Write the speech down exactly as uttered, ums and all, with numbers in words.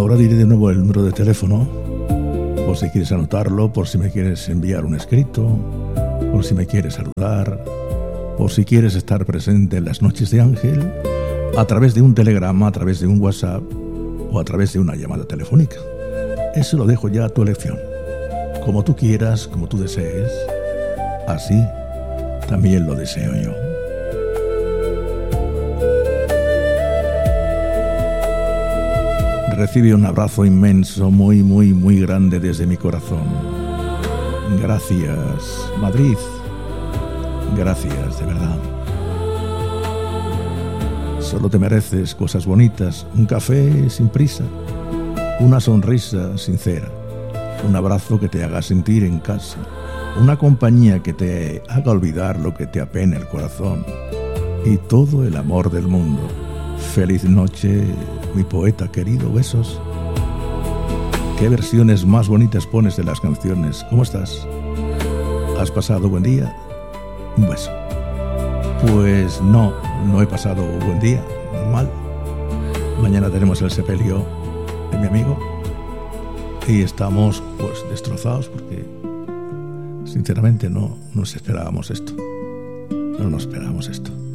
Ahora diré de nuevo el número de teléfono, por si quieres anotarlo, por si me quieres enviar un escrito, por si me quieres saludar, por si quieres estar presente en las noches de Ángel, a través de un telegrama, a través de un WhatsApp o a través de una llamada telefónica. Eso lo dejo ya a tu elección. Como tú quieras, como tú desees, así también lo deseo yo. Recibe un abrazo inmenso, muy, muy, muy grande desde mi corazón. Gracias, Madrid. Gracias, de verdad. Solo te mereces cosas bonitas, un café sin prisa, una sonrisa sincera, un abrazo que te haga sentir en casa, una compañía que te haga olvidar lo que te apena el corazón y todo el amor del mundo. Feliz noche, mi poeta querido, besos. ¿Qué versiones más bonitas pones de las canciones? ¿Cómo estás? ¿Has pasado buen día? Un beso. Pues no, no he pasado buen día, normal. Mañana tenemos el sepelio de mi amigo y estamos pues destrozados porque sinceramente no nos esperábamos esto. No nos esperábamos esto.